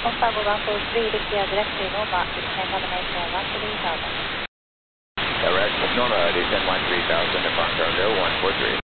Bravo 143, Rikia directly Noma, descend nomination 13,000. Direct Noma, descend 13,000 upon Cargo 143.